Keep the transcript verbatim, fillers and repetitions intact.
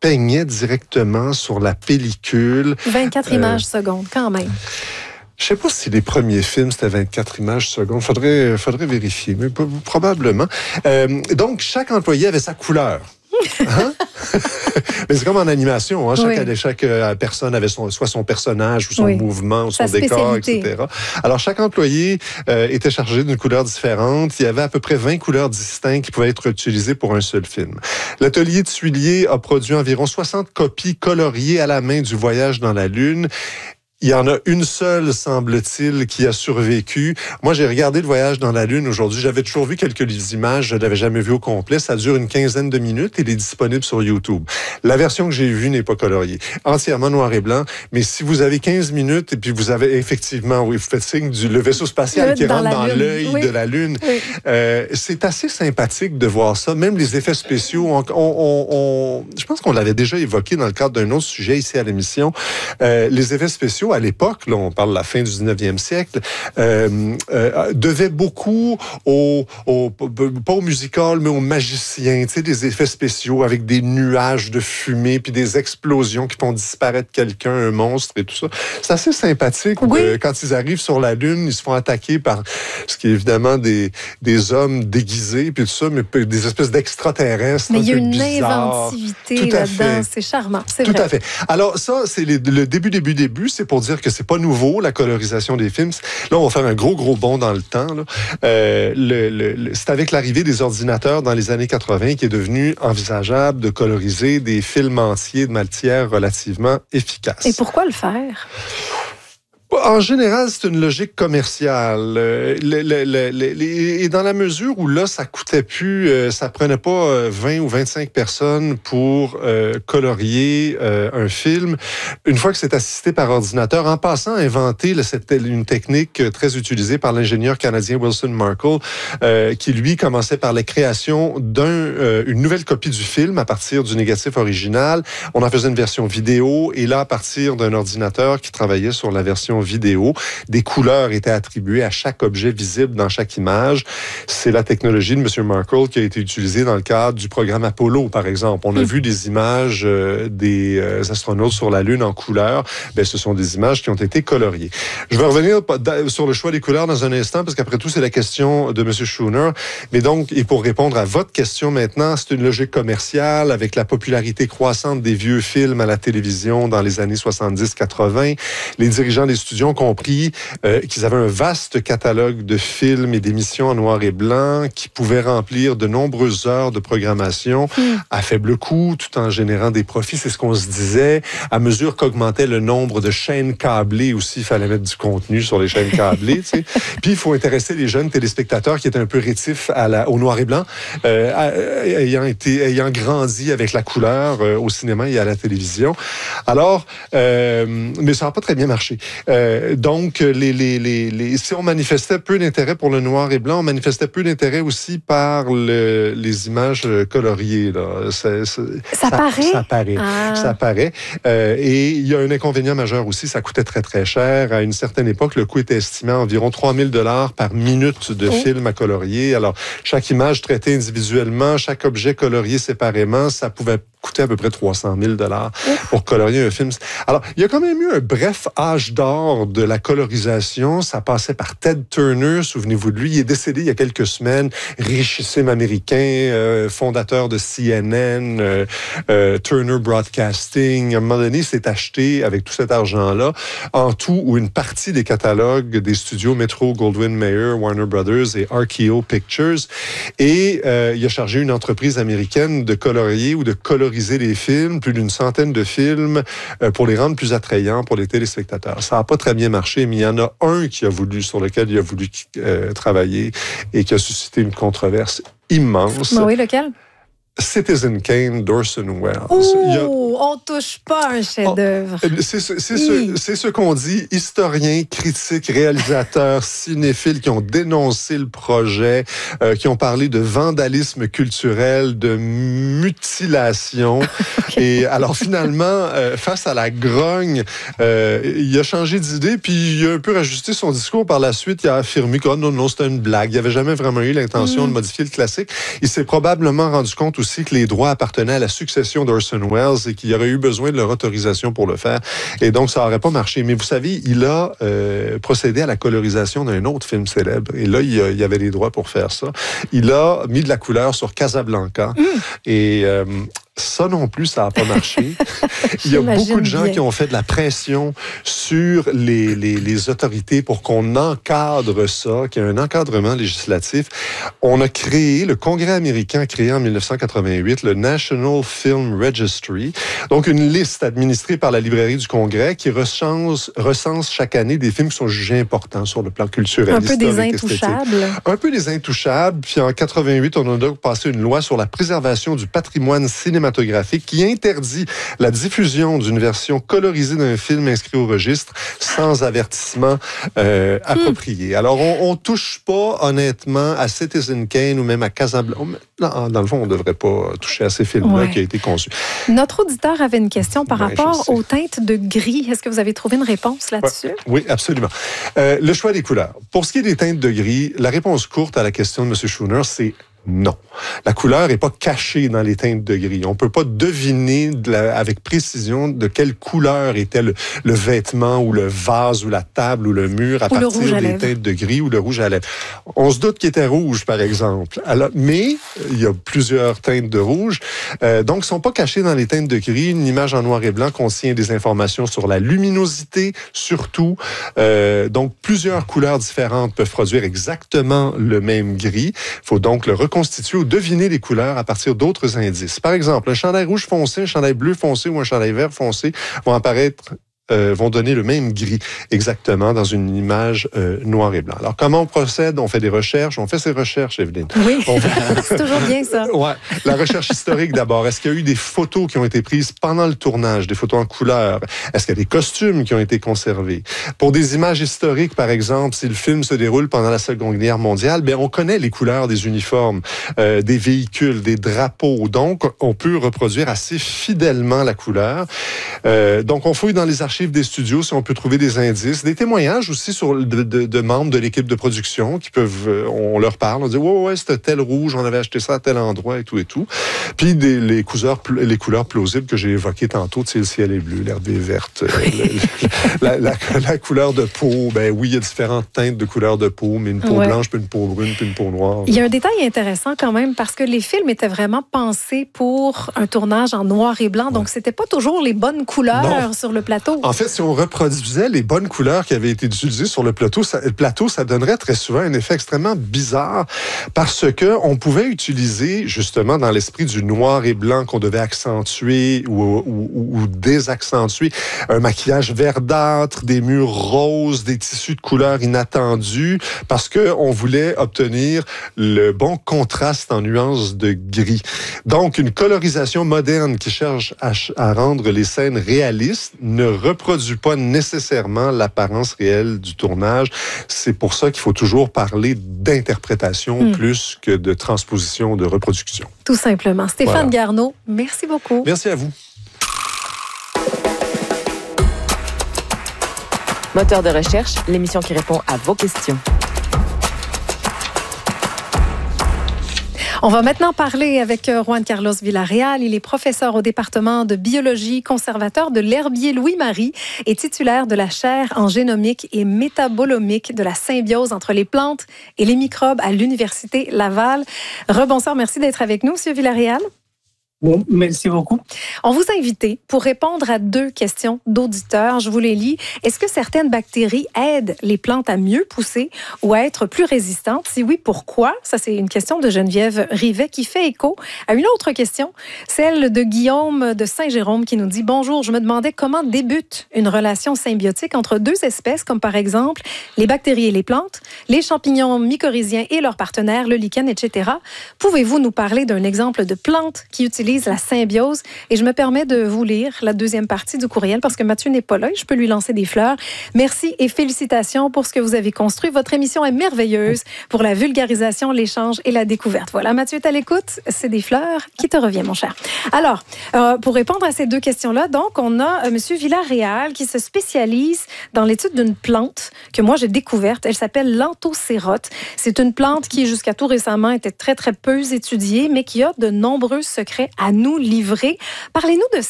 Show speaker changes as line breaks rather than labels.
peignait directement sur la pellicule.
vingt-quatre euh, images secondes, quand même.
Je ne sais pas si les premiers films, c'était vingt-quatre images secondes. Faudrait, faudrait vérifier, mais probablement. Euh, donc, chaque employé avait sa couleur. Hein? Mais c'est comme en animation, hein? chaque, oui. chaque euh, personne avait son, soit son personnage ou son oui. mouvement ou son Sa décor, et cetera. Alors chaque employé euh, était chargé d'une couleur différente. Il y avait à peu près vingt couleurs distinctes qui pouvaient être utilisées pour un seul film. L'atelier de Tuilier a produit environ soixante copies coloriées à la main du Voyage dans la Lune. Il y en a une seule, semble-t-il, qui a survécu. Moi, j'ai regardé le Voyage dans la Lune aujourd'hui. J'avais toujours vu quelques images. Je ne l'avais jamais vu au complet. Ça dure une quinzaine de minutes et il est disponible sur YouTube. La version que j'ai vue n'est pas coloriée. Entièrement noir et blanc. Mais si vous avez quinze minutes et puis vous avez effectivement, oui, vous faites signe du le vaisseau spatial le, qui rentre dans l'œil oui. de la Lune, oui. euh, c'est assez sympathique de voir ça. Même les effets spéciaux, on, on, on, je pense qu'on l'avait déjà évoqué dans le cadre d'un autre sujet ici à l'émission. Euh, les effets spéciaux, à l'époque, là, on parle de la fin du dix-neuvième siècle, euh, euh, devait beaucoup au, au, pas au musical, mais aux magiciens, tu sais, des effets spéciaux avec des nuages de fumée puis des explosions qui font disparaître quelqu'un, un monstre et tout ça. C'est assez sympathique. Oui. Euh, quand ils arrivent sur la Lune, ils se font attaquer par ce qui est évidemment des, des hommes déguisés puis tout ça, mais des espèces d'extraterrestres.
Mais il y a une
bizarre.
inventivité là-dedans, c'est charmant, c'est
Tout
vrai.
à fait. Alors ça, c'est les, le début, début, début, c'est pour dire que c'est pas nouveau, la colorisation des films. Là, on va faire un gros, gros bond dans le temps. Là. Euh, le, le, le, c'est avec l'arrivée des ordinateurs dans les années quatre-vingt qu'il est devenu envisageable de coloriser des films entiers de matière relativement efficace.
Et pourquoi le faire?
En général, c'est une logique commerciale. Euh, le, le, le, le, et dans la mesure où là, ça coûtait plus, euh, ça prenait pas vingt ou vingt-cinq personnes pour euh, colorier euh, un film. Une fois que c'est assisté par ordinateur, en passant à inventer, là, c'était une technique très utilisée par l'ingénieur canadien Wilson Markle, euh, qui lui commençait par la création d'une euh, nouvelle copie du film à partir du négatif original. On en faisait une version vidéo et là, à partir d'un ordinateur qui travaillait sur la version vidéo. Des couleurs étaient attribuées à chaque objet visible dans chaque image. C'est la technologie de M. Markle qui a été utilisée dans le cadre du programme Apollo, par exemple. On a mmh. vu des images euh, des euh, astronautes sur la Lune en couleurs. Bien, ce sont des images qui ont été coloriées. Je vais revenir sur le choix des couleurs dans un instant, parce qu'après tout, c'est la question de M. Schooner. Mais donc, et pour répondre à votre question maintenant, c'est une logique commerciale avec la popularité croissante des vieux films à la télévision dans les années soixante-dix quatre-vingt. Les dirigeants des studios ont compris euh, qu'ils avaient un vaste catalogue de films et d'émissions en noir et blanc qui pouvaient remplir de nombreuses heures de programmation mmh. à faible coût, tout en générant des profits. C'est ce qu'on se disait. À mesure qu'augmentait le nombre de chaînes câblées aussi, il fallait mettre du contenu sur les chaînes câblées. Tu sais. Puis, il faut intéresser les jeunes téléspectateurs qui étaient un peu rétifs à la, au noir et blanc, euh, ayant, été, ayant grandi avec la couleur euh, au cinéma et à la télévision. Alors, euh, mais ça n'a pas très bien marché. Euh, donc, les, les, les, les, si on manifestait peu d'intérêt pour le noir et blanc, on manifestait peu d'intérêt aussi par le, les images coloriées. Là. C'est, c'est,
ça, ça paraît?
Ça paraît. Ah. Ça paraît. Euh, et il y a un inconvénient majeur aussi, ça coûtait très, très cher. À une certaine époque, le coût était estimé à environ trois mille dollars par minute de oh. film à colorier. Alors, chaque image traitée individuellement, chaque objet colorié séparément, ça pouvait coûter à peu près trois cent mille dollars pour colorier un film. Alors, il y a quand même eu un bref âge d'or de la colorisation. Ça passait par Ted Turner, souvenez-vous de lui. Il est décédé il y a quelques semaines, richissime américain, euh, fondateur de C N N, euh, euh, Turner Broadcasting. À un moment donné, il s'est acheté, avec tout cet argent-là, en tout ou une partie des catalogues des studios Metro Goldwyn Mayer, Warner Brothers et R K O Pictures. Et euh, il a chargé une entreprise américaine de colorier ou de coloriser les films, plus d'une centaine de films, euh, pour les rendre plus attrayants pour les téléspectateurs. Ça n'a pas très bien marché, mais il y en a un qui a voulu, sur lequel il a voulu euh, travailler et qui a suscité une controverse immense.
Ben oui, lequel?
Citizen Kane d'Orson Welles.
Oh, a... on touche pas un chef-d'œuvre.
Oh, c'est ce, c'est ce, c'est ce qu'on dit, historiens, critiques, réalisateurs, cinéphiles qui ont dénoncé le projet, euh, qui ont parlé de vandalisme culturel, de mutilation. Okay. Et alors finalement, euh, face à la grogne, euh, il a changé d'idée, puis il a un peu rajusté son discours par la suite. Il a affirmé que oh, non, non, c'était une blague. Il n'avait jamais vraiment eu l'intention mm. de modifier le classique. Il s'est probablement rendu compte aussi que les droits appartenaient à la succession d'Orson Welles et qu'il y aurait eu besoin de leur autorisation pour le faire. Et donc, ça n'aurait pas marché. Mais vous savez, il a euh, procédé à la colorisation d'un autre film célèbre. Et là, il, a, il avait les droits pour faire ça. Il a mis de la couleur sur Casablanca. Mmh. Et... Euh, ça non plus, ça n'a pas marché. Il y a beaucoup de gens bien. qui ont fait de la pression sur les, les, les autorités pour qu'on encadre ça, qu'il y ait un encadrement législatif. On a créé, le Congrès américain a créé en dix-neuf cent quatre-vingt-huit le National Film Registry, donc une liste administrée par la librairie du Congrès qui recense, recense chaque année des films qui sont jugés importants sur le plan culturel,
un peu
historique,
des intouchables.
esthétique. Un peu des intouchables. Puis en quatre-vingt-huit, on a donc passé une loi sur la préservation du patrimoine cinématographique qui interdit la diffusion d'une version colorisée d'un film inscrit au registre sans avertissement euh, approprié. Hmm. Alors, on, on touche pas, honnêtement, à Citizen Kane ou même à Casablanca. Dans, dans le fond, on devrait pas toucher à ces films-là ouais. qui ont été conçus.
Notre auditeur avait une question par ouais, rapport aux teintes de gris. Est-ce que vous avez trouvé une réponse là-dessus?
Ouais. Oui, absolument. Euh, le choix des couleurs. Pour ce qui est des teintes de gris, la réponse courte à la question de M. Schooner, c'est non. La couleur n'est pas cachée dans les teintes de gris. On ne peut pas deviner de la, avec précision de quelle couleur était le, le vêtement ou le vase ou la table ou le mur à ou partir des teintes de gris ou le rouge à lèvres. On se doute qu'il était rouge, par exemple. Alors, mais il y a plusieurs teintes de rouge. Euh, donc, ils ne sont pas cachés dans les teintes de gris. Une image en noir et blanc contient des informations sur la luminosité, surtout. Euh, donc, plusieurs couleurs différentes peuvent produire exactement le même gris. Il faut donc le reconstituer constituer ou deviner les couleurs à partir d'autres indices. Par exemple, un chandail rouge foncé, un chandail bleu foncé ou un chandail vert foncé vont apparaître Euh, vont donner le même gris exactement dans une image euh, noir et blanc. Alors, comment on procède? On fait des recherches. On fait ces recherches, Evelyne.
Oui,
on fait...
c'est toujours bien ça.
Ouais. La recherche historique d'abord. Est-ce qu'il y a eu des photos qui ont été prises pendant le tournage, des photos en couleur? Est-ce qu'il y a des costumes qui ont été conservés? Pour des images historiques, par exemple, si le film se déroule pendant la Seconde Guerre mondiale, bien, on connaît les couleurs des uniformes, euh, des véhicules, des drapeaux. Donc, on peut reproduire assez fidèlement la couleur. Euh, donc, on fouille dans les archives des studios si on peut trouver des indices, des témoignages aussi sur de, de, de membres de l'équipe de production qui peuvent, on leur parle, on dit ouais ouais c'était tel rouge, on avait acheté ça à tel endroit et tout et tout. Puis des, les couleurs les couleurs plausibles que j'ai évoquées tantôt, tu sais, le ciel est bleu, l'herbe est verte, la, la, la, la couleur de peau, ben oui il y a différentes teintes de couleurs de peau, mais une peau ouais. blanche puis une peau brune puis une peau noire.
Il y a un détail intéressant quand même parce que les films étaient vraiment pensés pour un tournage en noir et blanc, ouais. donc c'était pas toujours les bonnes couleurs non. sur le plateau.
En fait, si on reproduisait les bonnes couleurs qui avaient été utilisées sur le plateau, ça, le plateau, ça donnerait très souvent un effet extrêmement bizarre parce que on pouvait utiliser, justement, dans l'esprit du noir et blanc qu'on devait accentuer ou, ou, ou désaccentuer, un maquillage verdâtre, des murs roses, des tissus de couleurs inattendus, parce qu'on voulait obtenir le bon contraste en nuances de gris. Donc, une colorisation moderne qui cherche à, à rendre les scènes réalistes ne reproduit pas nécessairement l'apparence réelle du tournage. C'est pour ça qu'il faut toujours parler d'interprétation mmh. plus que de transposition, de reproduction.
Tout simplement. Stéphane voilà. Garneau, merci beaucoup.
Merci à vous.
Moteur de recherche, l'émission qui répond à vos questions.
On va maintenant parler avec Juan Carlos Villarreal. Il est professeur au département de biologie, conservateur de l'herbier Louis-Marie et titulaire de la chaire en génomique et métabolomique de la symbiose entre les plantes et les microbes à l'Université Laval. Rebonsoir, merci d'être avec nous, M. Villarreal.
Bon, merci beaucoup.
On vous a invité pour répondre à deux questions d'auditeurs. Je vous les lis. Est-ce que certaines bactéries aident les plantes à mieux pousser ou à être plus résistantes? Si oui, pourquoi? Ça, c'est une question de Geneviève Rivet qui fait écho à une autre question, celle de Guillaume de Saint-Jérôme qui nous dit « Bonjour, je me demandais comment débute une relation symbiotique entre deux espèces, comme par exemple les bactéries et les plantes, les champignons mycorhiziens et leurs partenaires, le lichen, et cetera. Pouvez-vous nous parler d'un exemple de plante qui utilise favorise la symbiose. Et je me permets de vous lire la deuxième partie du courriel parce que Mathieu n'est pas là et je peux lui lancer des fleurs. Merci et félicitations pour ce que vous avez construit. Votre émission est merveilleuse pour la vulgarisation, l'échange et la découverte. Voilà, Mathieu est à l'écoute. C'est des fleurs qui te revient, mon cher. Alors, euh, pour répondre à ces deux questions-là, donc, on a euh, M. Villarreal qui se spécialise dans l'étude d'une plante que moi j'ai découverte. Elle s'appelle l'anthocérote. C'est une plante qui, jusqu'à tout récemment, était très, très peu étudiée, mais qui a de nombreux secrets à nous livrer. Parlez-nous de